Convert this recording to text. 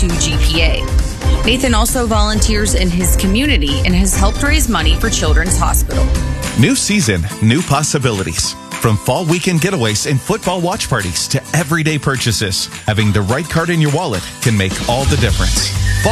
GPA. Nathan also volunteers in his community and has helped raise money for Children's Hospital. New season, new possibilities. From fall weekend getaways and football watch parties to everyday purchases, having the right card in your wallet can make all the difference.